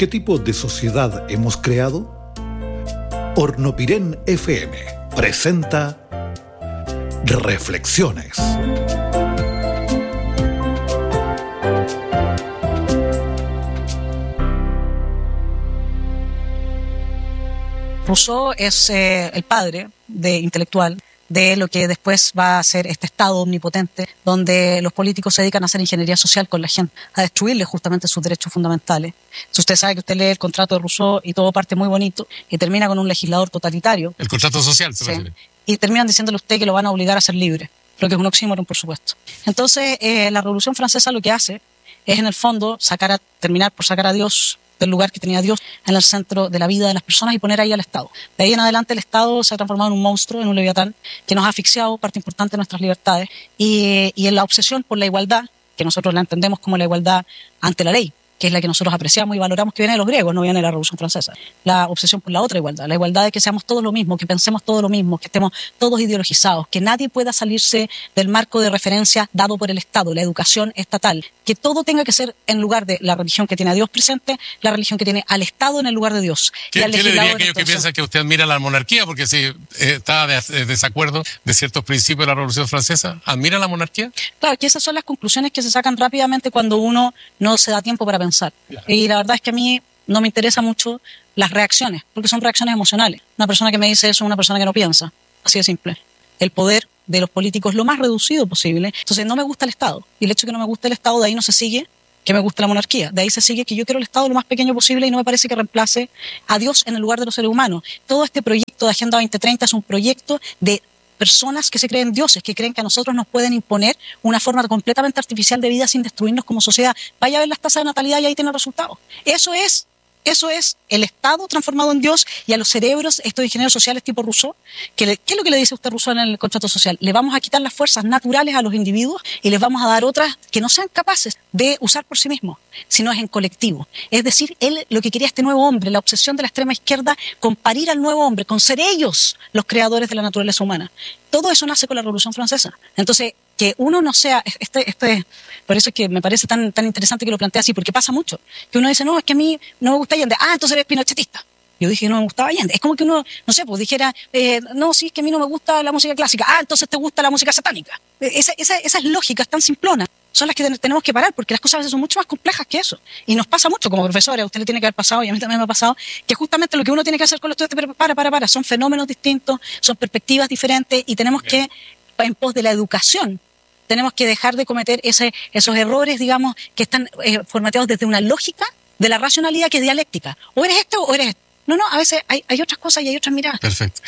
¿Qué tipo de sociedad hemos creado? Hornopirén FM presenta Reflexiones. Rousseau es el padre intelectual de lo que después va a ser este Estado omnipotente, donde los políticos se dedican a hacer ingeniería social con la gente, a destruirle justamente sus derechos fundamentales. Si usted sabe que usted lee el contrato de Rousseau y todo parte muy bonito y termina con un legislador totalitario. El contrato social, se refiere. Y terminan diciéndole a usted que lo van a obligar a ser libre, lo que es un oxímoron, por supuesto. Entonces, la Revolución Francesa lo que hace es, en el fondo, terminar por sacar a Dios del lugar que tenía Dios en el centro de la vida de las personas y poner ahí al Estado. De ahí en adelante el Estado se ha transformado en un monstruo, en un leviatán, que nos ha asfixiado parte importante de nuestras libertades y en la obsesión por la igualdad, que nosotros la entendemos como la igualdad ante la ley, que es la que nosotros apreciamos y valoramos, que viene de los griegos, no viene de la Revolución Francesa. La obsesión por la otra igualdad, la igualdad de que seamos todos lo mismo, que pensemos todo lo mismo, que estemos todos ideologizados, que nadie pueda salirse del marco de referencia dado por el Estado, la educación estatal, que todo tenga que ser en lugar de la religión que tiene a Dios presente, la religión que tiene al Estado en el lugar de Dios. ¿Qué le diría a aquellos que piensan que usted admira la monarquía? Porque si está de desacuerdo de ciertos principios de la Revolución Francesa, ¿admira la monarquía? Claro, que esas son las conclusiones que se sacan rápidamente cuando uno no se da tiempo para pensar. Y la verdad es que a mí no me interesa mucho las reacciones, porque son reacciones emocionales. Una persona que me dice eso es una persona que no piensa. Así de simple. El poder de los políticos lo más reducido posible. Entonces no me gusta el Estado. Y el hecho de que no me guste el Estado, de ahí no se sigue que me guste la monarquía. De ahí se sigue que yo quiero el Estado lo más pequeño posible y no me parece que reemplace a Dios en el lugar de los seres humanos. Todo este proyecto de Agenda 2030 es un proyecto de personas que se creen dioses, que creen que a nosotros nos pueden imponer una forma completamente artificial de vida sin destruirnos como sociedad. Vaya a ver las tasas de natalidad y ahí tiene el resultado. Eso es el Estado transformado en Dios, y a los cerebros, estos ingenieros sociales tipo Rousseau, ¿qué es lo que le dice usted Rousseau en el contrato social? Le vamos a quitar las fuerzas naturales a los individuos y les vamos a dar otras que no sean capaces de usar por sí mismos, sino es en colectivo. Es decir, él lo que quería este nuevo hombre, la obsesión de la extrema izquierda con parir al nuevo hombre, con ser ellos los creadores de la naturaleza humana. Todo eso nace con la Revolución Francesa. Entonces, que uno no sea, por eso es que me parece tan interesante que lo plantea así, porque pasa mucho. Que uno dice, no, es que a mí no me gusta Allende. Ah, entonces eres pinochetista. Yo dije que no me gustaba Allende. Es como que uno, no sé, pues dijera, no, sí, es que a mí no me gusta la música clásica. Ah, entonces te gusta la música satánica. Esas lógicas tan simplonas son las que tenemos que parar, porque las cosas a veces son mucho más complejas que eso. Y nos pasa mucho como profesores, a usted le tiene que haber pasado y a mí también me ha pasado, que justamente lo que uno tiene que hacer con los estudiantes, son fenómenos distintos, son perspectivas diferentes y tenemos que, en pos de la educación, tenemos que dejar de cometer esos errores, digamos, que están formateados desde una lógica de la racionalidad que es dialéctica. O eres esto o eres esto. No, a veces hay otras cosas y hay otras miradas. Perfecto.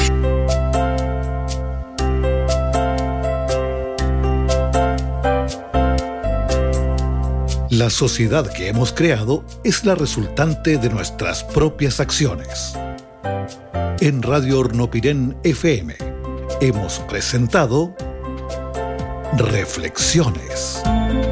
La sociedad que hemos creado es la resultante de nuestras propias acciones. En Radio Hornopirén FM hemos presentado Reflexiones.